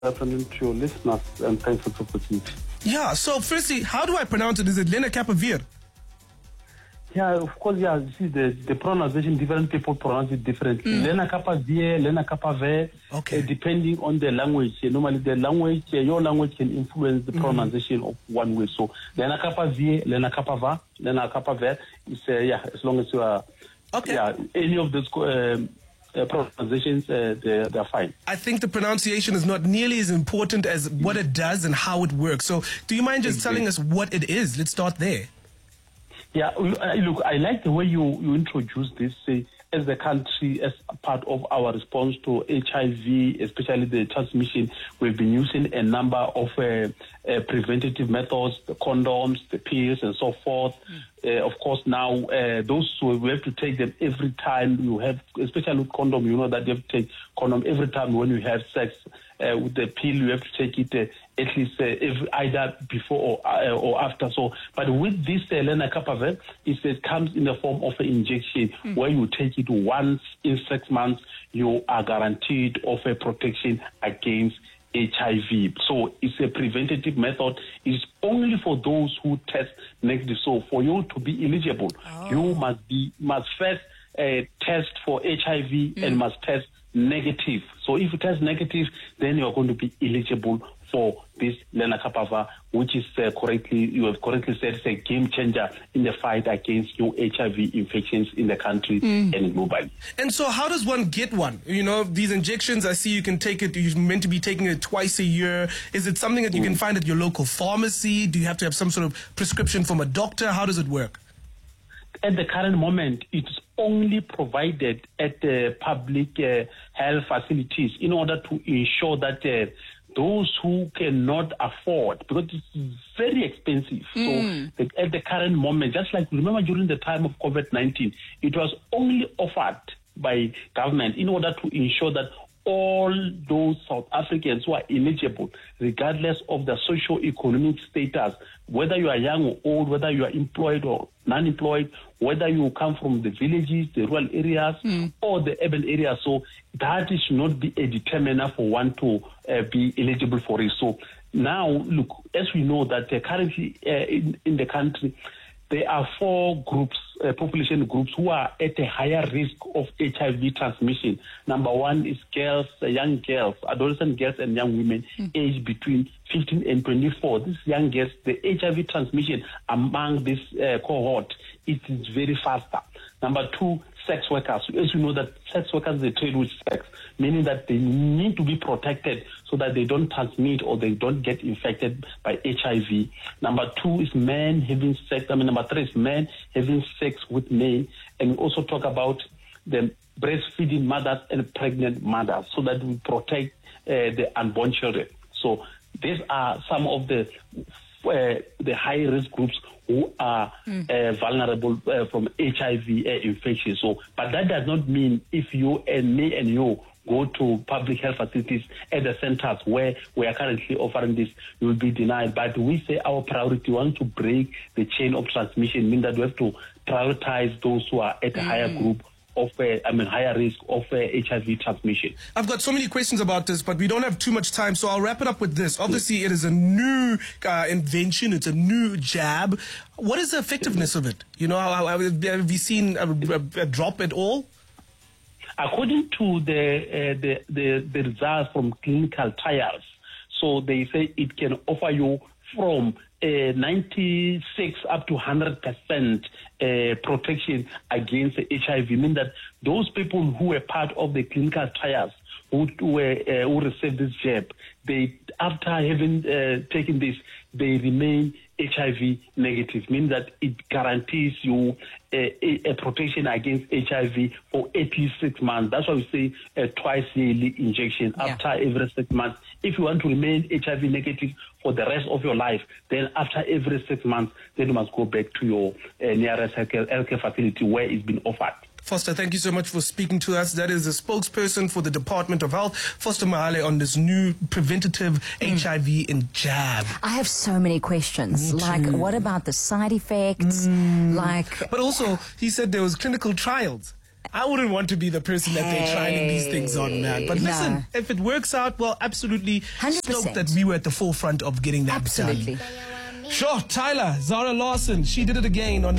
afternoon to your listeners, and thanks for the opportunity. Yeah, so firstly, how do I pronounce it? Is it lenacapavir? Yeah, of course, yeah. You see, the pronunciation, different people pronounce it differently. Lenacapavir, lenacapavir, Okay. depending on the language. Normally, the language, your language can influence the pronunciation of one way. So, lenacapavir, lenacapavir is, as long as you are, Okay. any of those pronunciations, they're fine. I think the pronunciation is not nearly as important as what it does and how it works. So do you mind just telling us what it is? Let's start there. Yeah, look, I like the way you introduce this as the country, as a part of our response to HIV, especially the transmission. We've been using a number of preventative methods, the condoms, the pills, and so forth. Of course, now those we have to take them every time you have, especially with condom. You know that you have to take condom every time when you have sex. With the pill, you have to take it at least either before or after. So, but with this lenacapavir, it comes in the form of an injection where you take it once in 6 months. You are guaranteed of a protection against HIV. So it's a preventative method. It's only for those who test negative. So for you to be eligible, you must first test for HIV and must test negative. So if you test negative, then you are going to be eligible for this lenacapavir, which is you have correctly said, it's a game changer in the fight against new HIV infections in the country and globally. And so how does one get one? You know, these injections, I see you can take it, you're meant to be taking it twice a year. Is it something that you can find at your local pharmacy? Do you have to have some sort of prescription from a doctor? How does it work? At the current moment, it's only provided at the public health facilities in order to ensure that those who cannot afford, because it's very expensive. So at the current moment, just like remember during the time of COVID-19, it was only offered by government in order to ensure that all those South Africans who are eligible, regardless of their socio-economic status, whether you are young or old, whether you are employed or non-employed, whether you come from the villages, the rural areas, or the urban areas. So that should not be a determiner for one to be eligible for it. So now, look, as we know that currently in the country, there are 4 groups, population groups, who are at a higher risk of HIV transmission. Number 1 is girls, young girls, adolescent girls and young women aged between 15 and 24. These young girls, the HIV transmission among this cohort, it is very faster. Number 2, sex workers. As you know that sex workers, they trade with sex, meaning that they need to be protected so that they don't transmit or they don't get infected by HIV. Number 2 is men having sex. Number 3 is men having sex with men. And we also talk about the breastfeeding mothers and pregnant mothers so that we protect the unborn children. So these are some of the high-risk groups who are vulnerable from HIV infection. So, but that does not mean if you and me and you go to public health facilities at the centers where we are currently offering this, you will be denied. But we say our priority wants to break the chain of transmission, meaning that we have to prioritize those who are at a higher group of higher risk of HIV transmission. I've got so many questions about this, but we don't have too much time, so I'll wrap it up with this. Obviously, it is a new invention. It's a new jab. What is the effectiveness of it? You know, have you seen a drop at all? According to the results from clinical trials, so they say it can offer you from 96 up to 100% protection against HIV. Meaning that those people who were part of the clinical trials who received this jab, they after having taken this, they remain HIV negative, meaning that it guarantees you a protection against HIV for at least 6 months. That's why we say a twice yearly injection after every 6 months. If you want to remain HIV negative for the rest of your life, then after every 6 months, then you must go back to your nearest healthcare facility where it's been offered. Foster, thank you so much for speaking to us. That is the spokesperson for the Department of Health, Foster Mahale, on this new preventative HIV in jab. I have so many questions. Like, what about the side effects? But also, he said there was clinical trials. I wouldn't want to be the person that they're trying these things on, man. But listen, if it works out, well, absolutely 100%. stoked that we were at the forefront of getting that done. Absolutely. Sure, Tyler, Zara Lawson, she did it again on